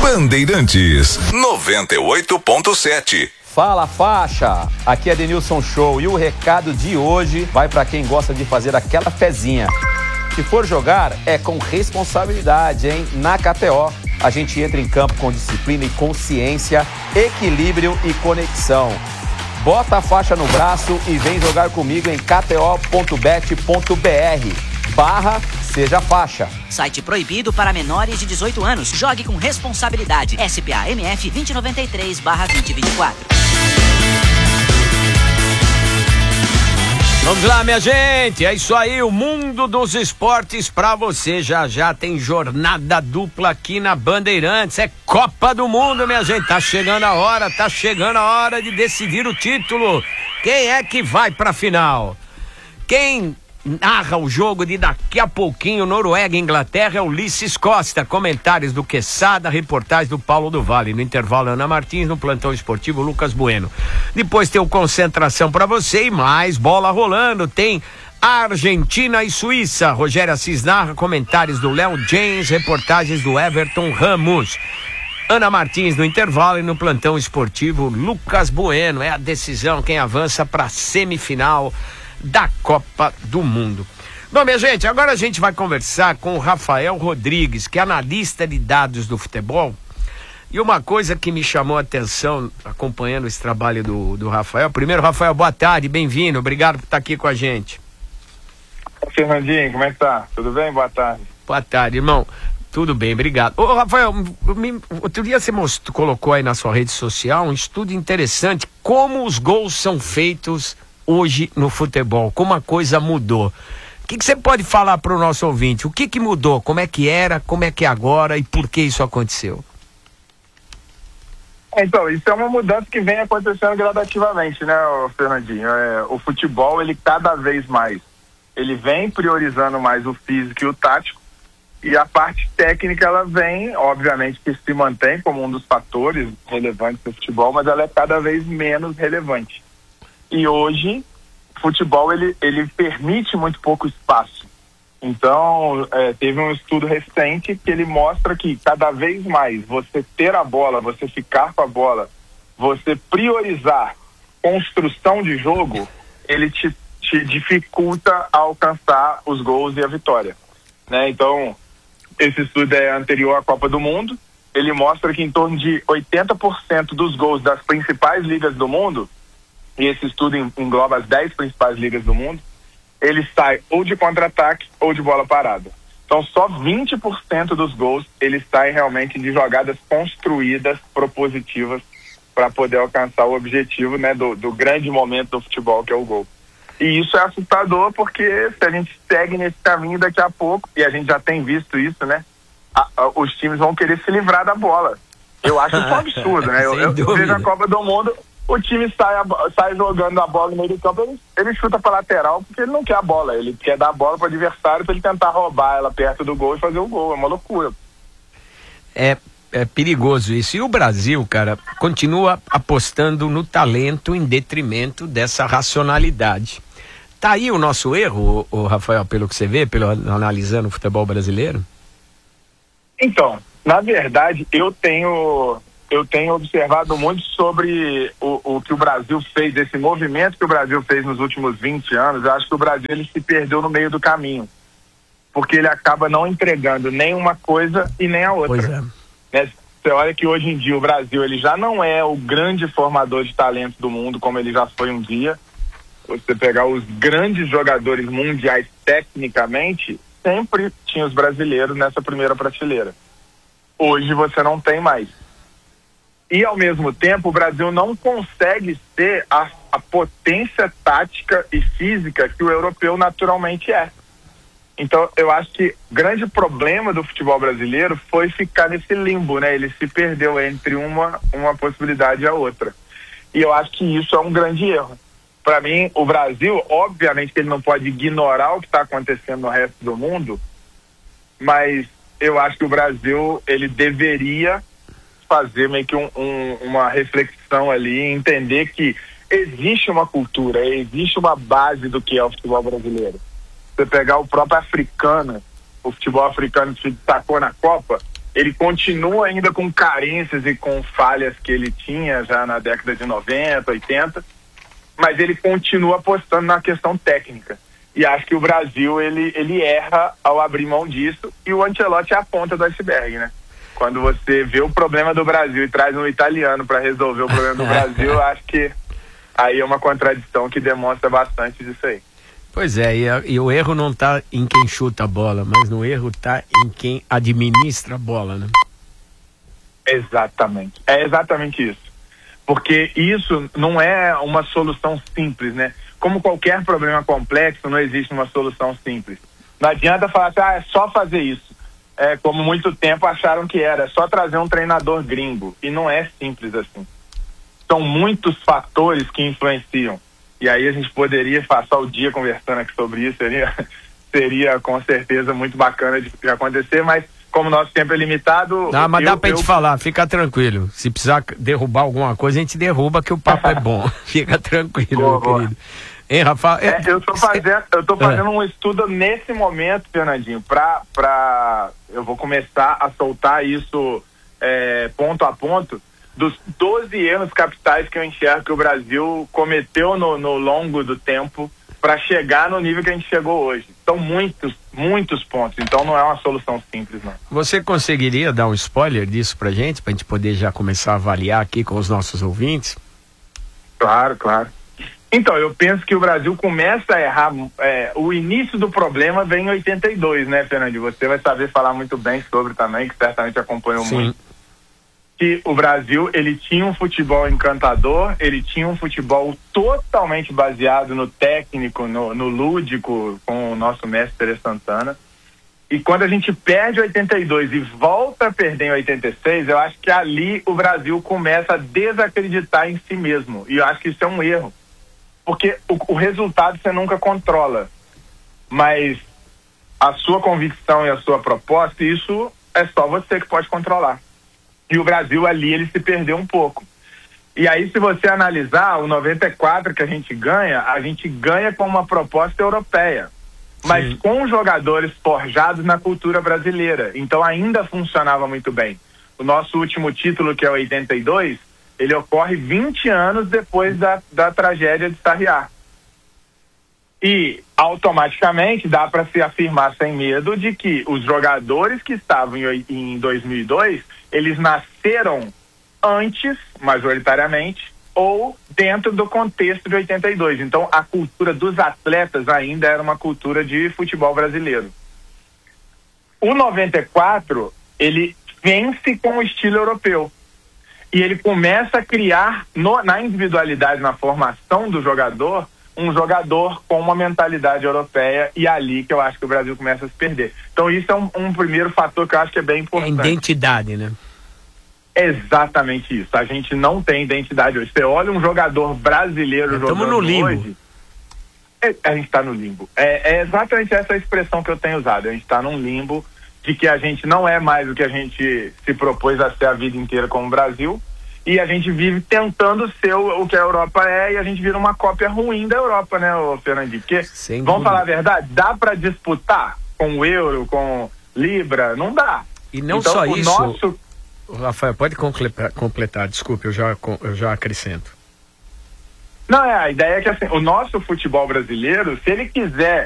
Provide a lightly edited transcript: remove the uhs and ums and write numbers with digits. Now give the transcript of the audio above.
Bandeirantes 98.7. Fala, faixa! Aqui é Denilson Show e o recado de hoje vai para quem gosta de fazer aquela fezinha. Se for jogar, é com responsabilidade, hein? Na KTO, a gente entra em campo com disciplina e consciência, equilíbrio e conexão. Bota a faixa no braço e vem jogar comigo em kto.bet.br/seja faixa. Site proibido para menores de 18 anos. Jogue com responsabilidade. SPA MF 2093/2024. Vamos lá, minha gente, é isso aí, o mundo dos esportes pra você. Já tem jornada dupla aqui na Bandeirantes, é Copa do Mundo, minha gente. Tá chegando a hora de decidir o título. Quem é que vai pra final? Quem narra o jogo de daqui a pouquinho, Noruega e Inglaterra, é Ulisses Costa. Comentários do Quesada, reportagem do Paulo do Vale. No intervalo, Ana Martins, no plantão esportivo, Lucas Bueno. Depois tem o Concentração pra você e mais bola rolando. Tem Argentina e Suíça. Rogério Assis narra, comentários do Léo James, reportagens do Everton Ramos. Ana Martins no intervalo e no plantão esportivo, Lucas Bueno. É a decisão, quem avança pra semifinal da Copa do Mundo. Bom, minha gente, agora a gente vai conversar com o Rafael Rodrigues, que é analista de dados do futebol. E uma coisa que me chamou a atenção acompanhando esse trabalho do Rafael. Primeiro, Rafael, boa tarde, bem-vindo, obrigado por estar aqui com a gente. Fernandinho, como é que tá? Tudo bem? Boa tarde. Boa tarde, irmão. Tudo bem, obrigado. Ô, Rafael, outro dia você colocou aí na sua rede social um estudo interessante, como os gols são feitos hoje no futebol, como a coisa mudou. O que você pode falar para o nosso ouvinte? O que mudou? Como é que era, como é que é agora e por que isso aconteceu? Então, isso é uma mudança que vem acontecendo gradativamente, né, Fernandinho? O futebol, ele cada vez mais, ele vem priorizando mais o físico e o tático, e a parte técnica, ela vem, obviamente, que se mantém como um dos fatores relevantes do futebol, mas ela é cada vez menos relevante. E hoje, o futebol, ele permite muito pouco espaço. Então, teve um estudo recente que ele mostra que cada vez mais você ter a bola, você ficar com a bola, você priorizar construção de jogo, ele te dificulta a alcançar os gols e a vitória, né? Então, esse estudo é anterior à Copa do Mundo. Ele mostra que em torno de 80% dos gols das principais ligas do mundo, e esse estudo engloba as 10 principais ligas do mundo, ele sai ou de contra-ataque ou de bola parada. Então só 20% dos gols eles saem realmente de jogadas construídas, propositivas, para poder alcançar o objetivo, né, do grande momento do futebol, que é o gol. E isso é assustador, porque se a gente segue nesse caminho daqui a pouco, e a gente já tem visto isso, né, os times vão querer se livrar da bola. Eu acho isso um absurdo, né? Eu vejo a Copa do Mundo, o time sai jogando a bola no meio do campo, ele chuta pra lateral porque ele não quer a bola, ele quer dar a bola pro adversário para ele tentar roubar ela perto do gol e fazer o gol. É uma loucura. É perigoso isso. E o Brasil, cara, continua apostando no talento em detrimento dessa racionalidade. Tá aí o nosso erro, o Rafael, pelo que você vê, analisando o futebol brasileiro? Então, na verdade, eu tenho observado muito sobre o que o Brasil fez, esse movimento que o Brasil fez nos últimos 20 anos. Eu acho que o Brasil ele se perdeu no meio do caminho, porque ele acaba não entregando nem uma coisa e nem a outra. Pois é. Né? Você olha que hoje em dia o Brasil ele já não é o grande formador de talento do mundo como ele já foi um dia. Você pegar os grandes jogadores mundiais tecnicamente, sempre tinha os brasileiros nessa primeira prateleira. Hoje você não tem mais. E, ao mesmo tempo, o Brasil não consegue ser a potência tática e física que o europeu naturalmente é. Então, eu acho que o grande problema do futebol brasileiro foi ficar nesse limbo, né? Ele se perdeu entre uma possibilidade e a outra. E eu acho que isso é um grande erro. Para mim, o Brasil, obviamente que ele não pode ignorar o que está acontecendo no resto do mundo, mas eu acho que o Brasil, ele deveria fazer meio que uma reflexão ali, entender que existe uma cultura, existe uma base do que é o futebol brasileiro. Você pegar o próprio africano, o futebol africano que se destacou na Copa, ele continua ainda com carências e com falhas que ele tinha já na década de 90, 80, mas ele continua apostando na questão técnica. E acho que o Brasil, ele erra ao abrir mão disso, e o Ancelotti é a ponta do iceberg, né? Quando você vê o problema do Brasil e traz um italiano para resolver o problema do Brasil, eu acho que aí é uma contradição que demonstra bastante disso aí. Pois é, e o erro não tá em quem chuta a bola, mas no erro tá em quem administra a bola, né? Exatamente. É exatamente isso. Porque isso não é uma solução simples, né? Como qualquer problema complexo, não existe uma solução simples. Não adianta falar assim, é só fazer isso. Como muito tempo acharam que era, é só trazer um treinador gringo. E não é simples assim. São muitos fatores que influenciam. E aí a gente poderia passar o dia conversando aqui sobre isso, seria com certeza muito bacana de acontecer, mas como nosso tempo é limitado... Não, mas dá pra gente falar, fica tranquilo. Se precisar derrubar alguma coisa, a gente derruba, que o papo é bom. Fica tranquilo, meu querido. Hein, Rafael? Eu tô fazendo um estudo nesse momento, Fernandinho, eu vou começar a soltar isso ponto a ponto, dos 12 erros capitais que eu enxergo que o Brasil cometeu no longo do tempo para chegar no nível que a gente chegou hoje. São muitos pontos, então não é uma solução simples, não. Você conseguiria dar um spoiler disso pra gente poder já começar a avaliar aqui com os nossos ouvintes? Claro. Então, eu penso que o Brasil começa a errar, o início do problema vem em 82, né, Fernandinho? Você vai saber falar muito bem sobre também, que certamente acompanhou muito. Que o Brasil, ele tinha um futebol encantador, ele tinha um futebol totalmente baseado no técnico, no lúdico, com o nosso mestre Tele Santana. E quando a gente perde 82 e volta a perder em 86, eu acho que ali o Brasil começa a desacreditar em si mesmo. E eu acho que isso é um erro. Porque o resultado você nunca controla. Mas a sua convicção e a sua proposta, isso é só você que pode controlar. E o Brasil ali, ele se perdeu um pouco. E aí, se você analisar, o 94 que a gente ganha com uma proposta europeia. Mas com jogadores forjados na cultura brasileira. Então ainda funcionava muito bem. O nosso último título, que é o 82, ele ocorre 20 anos depois da tragédia de Sarriá. E automaticamente dá para se afirmar sem medo de que os jogadores que estavam em 2002, eles nasceram antes, majoritariamente, ou dentro do contexto de 82. Então a cultura dos atletas ainda era uma cultura de futebol brasileiro. O 94, ele vence com o estilo europeu. E ele começa a criar, na individualidade, na formação do jogador, um jogador com uma mentalidade europeia, e ali que eu acho que o Brasil começa a se perder. Então isso é um primeiro fator que eu acho que é bem importante. É identidade, né? Exatamente isso. A gente não tem identidade hoje. Você olha um jogador brasileiro jogando estamos no limbo. Hoje, a gente está no limbo. É exatamente essa expressão que eu tenho usado. A gente está num limbo de que a gente não é mais o que a gente se propôs a ser a vida inteira como Brasil, e a gente vive tentando ser o que a Europa é, e a gente vira uma cópia ruim da Europa, né, Fernandinho? Porque, vamos falar a verdade, dá para disputar com o euro, com Libra? Não dá. E não então, só isso, Rafael, pode completar, desculpe, eu já acrescento. Não, a ideia é que assim, o nosso futebol brasileiro, se ele quiser